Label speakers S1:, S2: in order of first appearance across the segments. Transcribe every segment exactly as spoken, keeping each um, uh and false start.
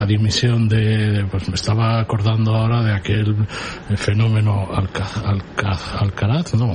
S1: la dimisión de, pues me estaba acordando ahora de aquel fenómeno Alca, Alca, Alcaraz, no,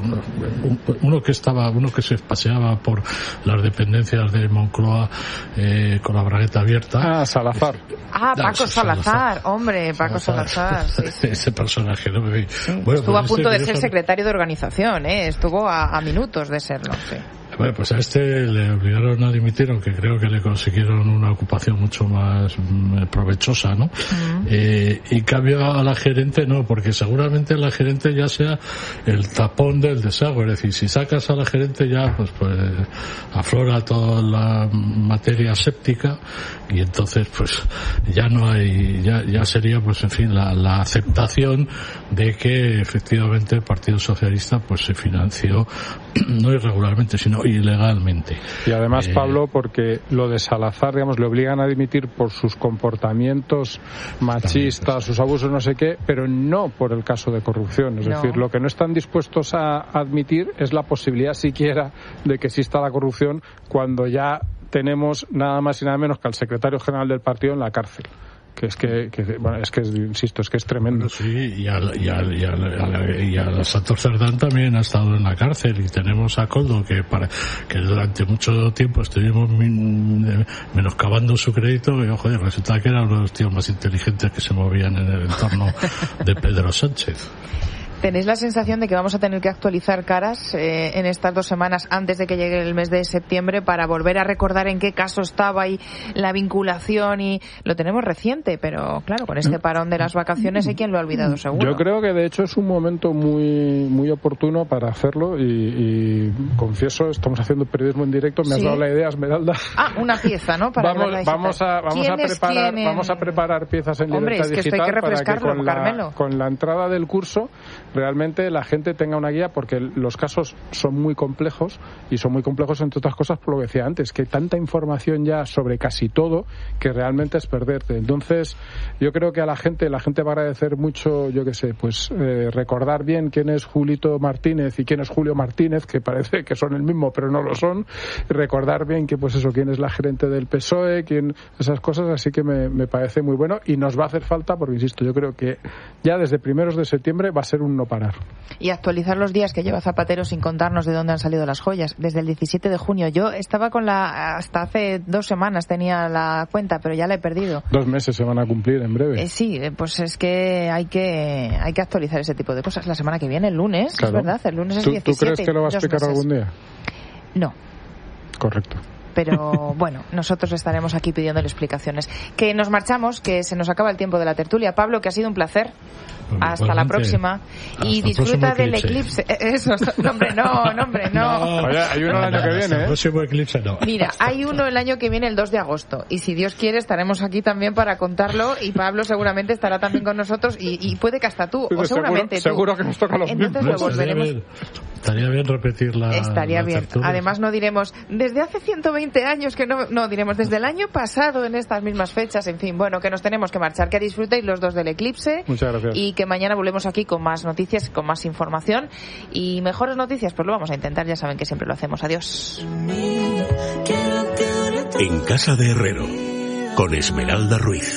S1: uno que estaba, uno que se paseaba por las dependencias de Moncloa eh, con la bragueta abierta.
S2: Ah, Salazar.
S3: Ah, Paco Salazar, Salazar. hombre, Paco Salazar. Salazar sí, sí.
S1: Ese personaje, ¿no? Sí.
S3: Bueno, estuvo pues a punto este de ser secretario de organización, ¿eh? Estuvo a, a minutos de serlo, sí.
S1: Bueno, pues a este le obligaron a dimitir, aunque creo que le consiguieron una ocupación mucho más mm, provechosa, ¿no? Uh-huh. Eh, y cambio a la gerente, no, porque seguramente la gerente ya sea el tapón del desagüe, es decir, si sacas a la gerente ya, pues, pues aflora toda la materia séptica y entonces, pues, ya no hay, ya, ya sería, pues, en fin, la, la aceptación de que efectivamente el Partido Socialista, pues, se financió no irregularmente, sino ilegalmente.
S2: Y además, eh, Pablo, porque lo de Salazar, digamos, le obligan a dimitir por sus comportamientos machistas, sus abusos, no sé qué, pero no por el caso de corrupción. Es no. decir, lo que no están dispuestos a admitir es la posibilidad siquiera de que exista la corrupción cuando ya tenemos nada más y nada menos que al secretario general del partido en la cárcel. Que es que, que bueno, es que insisto, es que es tremendo.
S1: Sí, y al, y al, y al, y al Santos Cerdán también ha estado en la cárcel, y tenemos a Coldo que para que durante mucho tiempo estuvimos min, menoscabando su crédito, y joder, resulta que era uno de los tíos más inteligentes que se movían en el entorno de Pedro Sánchez.
S3: ¿Tenéis la sensación de que vamos a tener que actualizar caras eh, en estas dos semanas antes de que llegue el mes de septiembre para volver a recordar en qué caso estaba y la vinculación? Y lo tenemos reciente, pero claro, con este parón de las vacaciones hay quien lo ha olvidado seguro.
S2: Yo creo que de hecho es un momento muy muy oportuno para hacerlo y, y confieso, estamos haciendo periodismo en directo, me has ¿Sí? dado la idea, Esmeralda.
S3: Ah, una pieza, ¿no? Para
S2: vamos, vamos a vamos a preparar en... vamos a preparar piezas en
S3: Hombre,
S2: libertad
S3: es que
S2: digital
S3: esto hay que
S2: para que con
S3: Carmelo.
S2: la, con la entrada del curso realmente la gente tenga una guía, porque los casos son muy complejos, y son muy complejos entre otras cosas por lo que decía antes, que hay tanta información ya sobre casi todo que realmente es perderte. Entonces yo creo que a la gente la gente va a agradecer mucho, yo qué sé, pues eh, recordar bien quién es Julito Martínez y quién es Julio Martínez, que parece que son el mismo pero no lo son, y recordar bien que pues eso, quién es la gerente del P S O E, quién, esas cosas, así que me, me parece muy bueno y nos va a hacer falta, porque insisto, yo creo que ya desde primeros de septiembre va a ser un no parar.
S3: Y actualizar los días que lleva Zapatero sin contarnos de dónde han salido las joyas. Desde el diecisiete de junio. Yo estaba con la... Hasta hace dos semanas tenía la cuenta, pero ya la he perdido.
S2: Dos meses se van a cumplir en breve.
S3: Eh, sí, pues es que hay que hay que actualizar ese tipo de cosas. La semana que viene, el lunes, claro. Es verdad, el lunes es
S2: ¿Tú,
S3: diecisiete.
S2: ¿Tú crees que lo va a explicar meses. algún día?
S3: No.
S2: Correcto.
S3: Pero bueno, nosotros estaremos aquí pidiéndole explicaciones. Que nos marchamos, que se nos acaba el tiempo de la tertulia. Pablo, que ha sido un placer. Hasta Igualmente. la próxima. Hasta y disfruta del eclipse. eclipse. Eso, no, hombre, no, no, hombre, no.
S2: no. Oye, hay uno el año que viene, ¿eh? El
S1: próximo eclipse no.
S3: Mira, hay uno el año que viene, el dos de agosto. Y si Dios quiere, estaremos aquí también para contarlo. Y Pablo seguramente estará también con nosotros. Y, y puede que hasta tú, o seguramente
S2: seguro,
S3: tú.
S2: Seguro que nos toca los
S3: Entonces
S2: mismos.
S3: lo volveremos.
S1: Estaría bien, estaría bien repetir la.
S3: Estaría
S1: la
S3: bien.
S1: tertulia.
S3: Además, no diremos, desde hace ciento veinte años que no. No, diremos, desde el año pasado, en estas mismas fechas. En fin, bueno, que nos tenemos que marchar. Que disfrutéis los dos del eclipse.
S2: Muchas gracias.
S3: Y que mañana volvemos aquí con más noticias, con más información y mejores noticias, pues lo vamos a intentar, ya saben que siempre lo hacemos. Adiós.
S4: En Casa de Herrero, con Esmeralda Ruiz.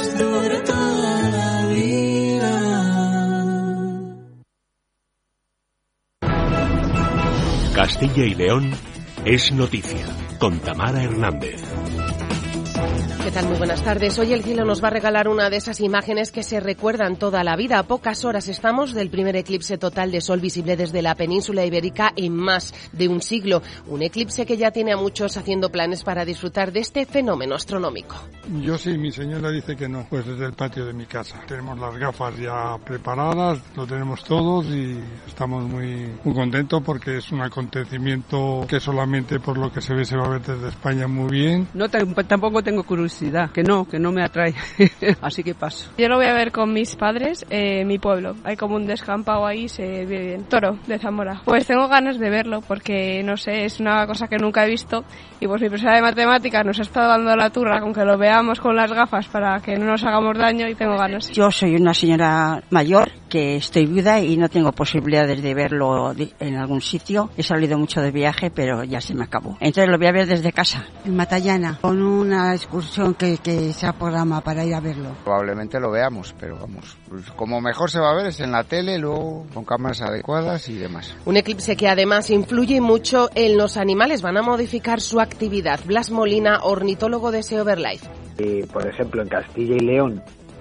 S4: Castilla y León es noticia, con Tamara Hernández.
S5: ¿Qué tal? Muy buenas tardes. Hoy el cielo nos va a regalar una de esas imágenes que se recuerdan toda la vida. A pocas horas estamos del primer eclipse total de sol visible desde la península ibérica en más de un siglo. Un eclipse que ya tiene a muchos haciendo planes para disfrutar de este fenómeno astronómico.
S6: Yo sí, mi señora dice que no, pues desde el patio de mi casa. Tenemos las gafas ya preparadas, lo tenemos todos y estamos muy, muy contentos porque es un acontecimiento que solamente por lo que se ve se va a ver desde España muy bien.
S7: No, tampoco tengo curiosidad. Que no, que no me atrae. Así que paso.
S8: Yo lo voy a ver con mis padres, eh, mi pueblo. Hay como un descampado ahí, se ve bien. Toro, de Zamora. Pues tengo ganas de verlo porque, no sé, es una cosa que nunca he visto. Y pues mi profesora de matemáticas nos ha estado dando la turra con que lo veamos con las gafas para que no nos hagamos daño y tengo ganas.
S9: Yo soy una señora mayor que que estoy viuda y no tengo posibilidades de verlo en algún sitio. He salido mucho de viaje, pero ya se me acabó. Entonces lo voy a ver desde casa.
S10: En Matallana, con una excursión que, que se programa para ir a verlo.
S11: Probablemente lo veamos, pero vamos, pues como mejor se va a ver es en la tele, luego con cámaras adecuadas y demás.
S5: Un eclipse que además influye mucho en los animales. Van a modificar su actividad. Blas Molina, ornitólogo de SEO Verlife.
S12: Eh, por ejemplo, en Castilla y León,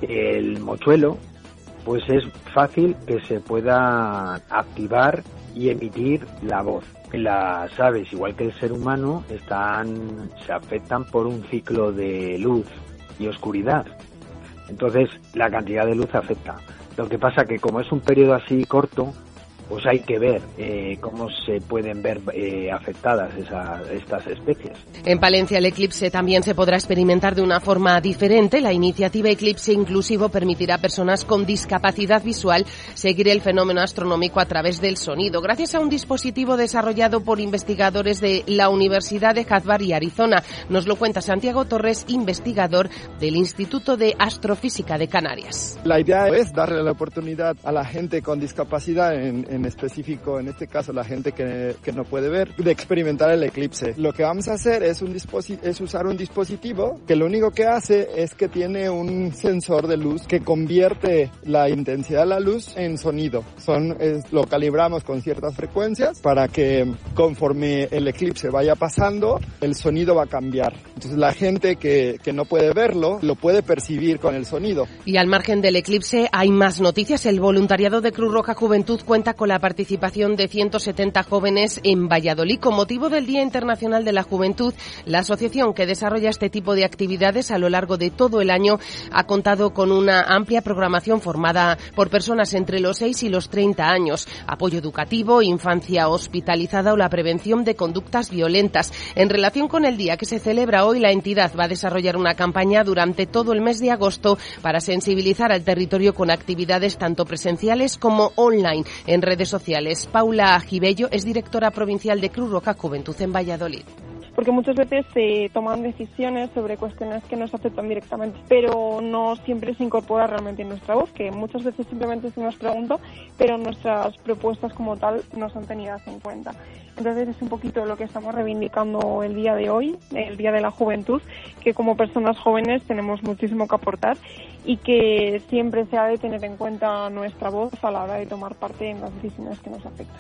S12: el mochuelo, pues es fácil que se pueda activar y emitir la voz. Las aves, igual que el ser humano, están se afectan por un ciclo de luz y oscuridad. Entonces, la cantidad de luz afecta. Lo que pasa que como es un periodo así corto, pues hay que ver eh, cómo se pueden ver eh, afectadas esas, estas especies.
S5: En Palencia el eclipse también se podrá experimentar de una forma diferente. La iniciativa Eclipse Inclusivo permitirá a personas con discapacidad visual seguir el fenómeno astronómico a través del sonido, gracias a un dispositivo desarrollado por investigadores de la Universidad de Harvard y Arizona. Nos lo cuenta Santiago Torres, investigador del Instituto de Astrofísica de Canarias.
S13: La idea es darle la oportunidad a la gente con discapacidad en en específico, en este caso la gente que, que no puede ver, de experimentar el eclipse. Lo que vamos a hacer es, un disposi- es usar un dispositivo que lo único que hace es que tiene un sensor de luz que convierte la intensidad de la luz en sonido. Son, es, lo calibramos con ciertas frecuencias para que conforme el eclipse vaya pasando, el sonido va a cambiar. Entonces la gente que, que no puede verlo, lo puede percibir con el sonido.
S5: Y al margen del eclipse hay más noticias. El voluntariado de Cruz Roja Juventud cuenta con la participación de ciento setenta jóvenes en Valladolid. Con motivo del Día Internacional de la Juventud, la asociación que desarrolla este tipo de actividades a lo largo de todo el año ha contado con una amplia programación formada por personas entre los seis y los treinta años. Apoyo educativo, infancia hospitalizada o la prevención de conductas violentas. En relación con el día que se celebra hoy, la entidad va a desarrollar una campaña durante todo el mes de agosto para sensibilizar al territorio con actividades tanto presenciales como online. En redes sociales, Paula Gibello es directora provincial de Cruz Roja Juventud en Valladolid.
S14: Porque muchas veces se toman decisiones sobre cuestiones que nos afectan directamente, pero no siempre se incorpora realmente en nuestra voz, que muchas veces simplemente se nos pregunta, pero nuestras propuestas como tal no son tenidas en cuenta. Entonces es un poquito lo que estamos reivindicando el día de hoy, el Día de la Juventud, que como personas jóvenes tenemos muchísimo que aportar y que siempre se ha de tener en cuenta nuestra voz a la hora de tomar parte en las decisiones que nos afectan.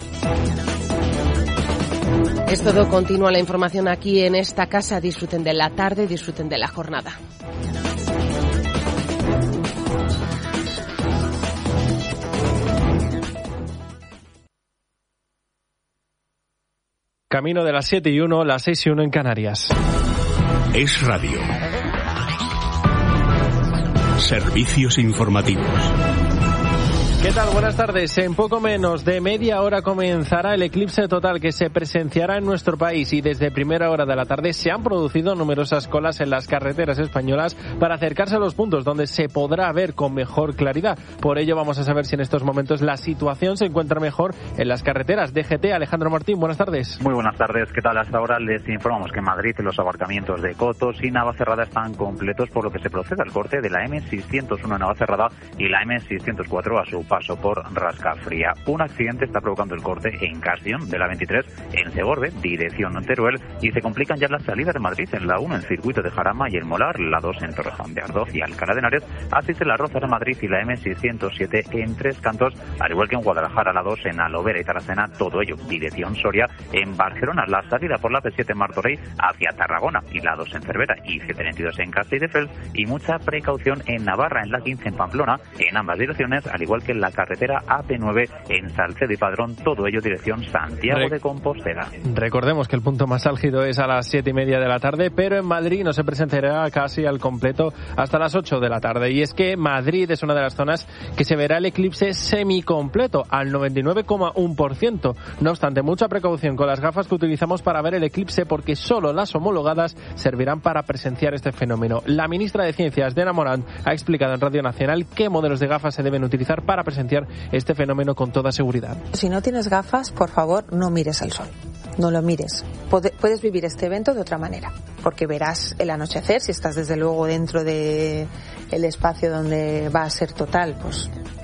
S5: Es todo, continúa la información aquí en esta casa. Disfruten de la tarde, disfruten de la jornada.
S15: Camino de las siete y uno, las seis y uno en Canarias.
S4: Es Radio. Servicios informativos.
S15: ¿Qué tal? Buenas tardes. En poco menos de media hora comenzará el eclipse total que se presenciará en nuestro país y desde primera hora de la tarde se han producido numerosas colas en las carreteras españolas para acercarse a los puntos donde se podrá ver con mejor claridad. Por ello vamos a saber si en estos momentos la situación se encuentra mejor en las carreteras. D G T, Alejandro Martín, buenas tardes.
S16: Muy buenas tardes. ¿Qué tal? Hasta ahora les informamos que en Madrid los abarcamientos de Cotos y Navacerrada están completos, por lo que se procede al corte de la M seiscientos uno a Navacerrada y la M seiscientos cuatro a su paso por Rascafría. Un accidente está provocando el corte en Castellón de la veintitrés en Segorbe, dirección Teruel, y se complican ya las salidas de Madrid en la uno en Circuito de Jarama y el Molar, la dos en Torrejón de Ardoz y Alcalá de Henares, así se la Roza de Madrid y la M seiscientos siete en Tres Cantos, al igual que en Guadalajara la dos en Alovera y Tarracena, todo ello dirección Soria. En Barcelona la salida por la P siete Martorell hacia Tarragona y la dos en Cervera y siete veintidós en Castelldefels, y mucha precaución en Navarra en la quince en Pamplona en ambas direcciones, al igual que en la carretera A P nueve en Salcedo y Padrón, todo ello dirección Santiago Re- de Compostela.
S15: Recordemos que el punto más álgido es a las siete y media de la tarde, pero en Madrid no se presentará casi al completo hasta las ocho de la tarde. Y es que Madrid es una de las zonas que se verá el eclipse semicompleto, al noventa y nueve coma uno por ciento. No obstante, mucha precaución con las gafas que utilizamos para ver el eclipse, porque solo las homologadas servirán para presenciar este fenómeno. La ministra de Ciencias, Diana Morant, ha explicado en Radio Nacional qué modelos de gafas se deben utilizar para presenciar este fenómeno con toda seguridad.
S17: Si no tienes gafas, por favor, no mires el sol. No lo mires. Puedes vivir este evento de otra manera, porque verás el anochecer, si estás desde luego dentro de el espacio donde va a ser total, pues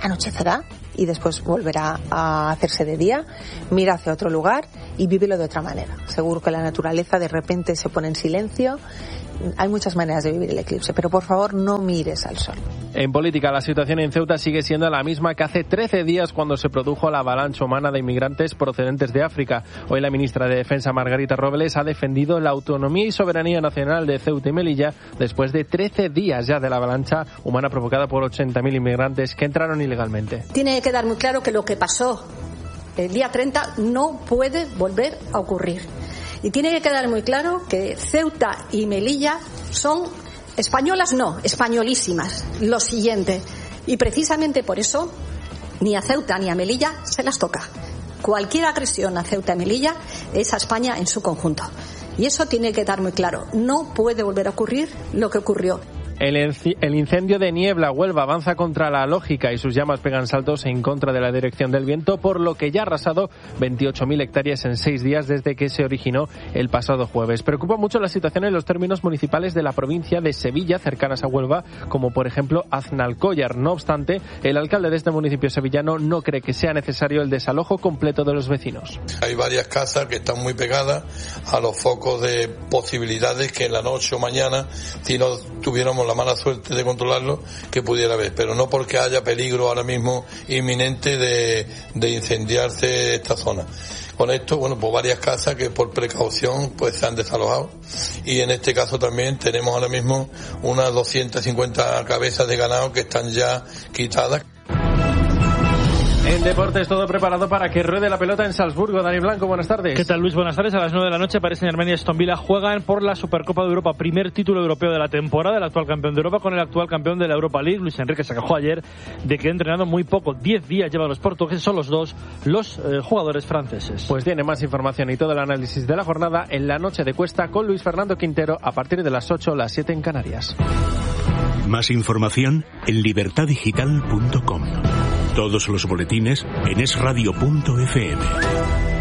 S17: anochecerá y después volverá a hacerse de día, mira hacia otro lugar y vívelo de otra manera. Seguro que la naturaleza de repente se pone en silencio. Hay muchas maneras de vivir el eclipse, pero por favor no mires al sol.
S15: En política, la situación en Ceuta sigue siendo la misma que hace trece días cuando se produjo la avalancha humana de inmigrantes procedentes de África. Hoy la ministra de Defensa, Margarita Robles, ha defendido la autonomía y soberanía nacional de Ceuta y Melilla después de trece días ya de la avalancha humana provocada por ochenta mil inmigrantes que entraron ilegalmente.
S18: Tiene que quedar muy claro que lo que pasó el día treinta no puede volver a ocurrir. Y tiene que quedar muy claro que Ceuta y Melilla son españolas, no, españolísimas. Lo siguiente. Y precisamente por eso ni a Ceuta ni a Melilla se las toca. Cualquier agresión a Ceuta y Melilla es a España en su conjunto. Y eso tiene que quedar muy claro. No puede volver a ocurrir lo que ocurrió.
S15: El, el incendio de Niebla, Huelva, avanza contra la lógica y sus llamas pegan saltos en contra de la dirección del viento, por lo que ya ha arrasado veintiocho mil hectáreas en seis días desde que se originó el pasado jueves. Preocupa mucho la situación en los términos municipales de la provincia de Sevilla, cercanas a Huelva, como por ejemplo Aznalcóllar. No obstante, el alcalde de este municipio sevillano no cree que sea necesario el desalojo completo de los vecinos.
S19: Hay varias casas que están muy pegadas a los focos de posibilidades que en la noche o mañana, si no tuviéramos la mala suerte de controlarlo, que pudiera haber, pero no porque haya peligro ahora mismo inminente de, de incendiarse esta zona. Con esto, bueno, pues varias casas que por precaución pues se han desalojado, y en este caso también tenemos ahora mismo unas doscientas cincuenta cabezas de ganado que están ya quitadas.
S15: En deportes, todo preparado para que ruede la pelota en Salzburgo. Dani Blanco, buenas tardes.
S20: ¿Qué tal, Luis? Buenas tardes. A las nueve de la noche, Paris Saint-Germain y Aston Villa juegan por la Supercopa de Europa, primer título europeo de la temporada, el actual campeón de Europa con el actual campeón de la Europa League. Luis Enrique se quejó ayer de que ha entrenado muy poco, diez días llevan los portugueses, son los dos los eh, jugadores franceses.
S15: Pues tiene más información y todo el análisis de la jornada en la noche de Cuesta con Luis Fernando Quintero a partir de las ocho, las siete en Canarias.
S4: Más información en libertad digital punto com. Todos los boletines en es radio punto efe eme.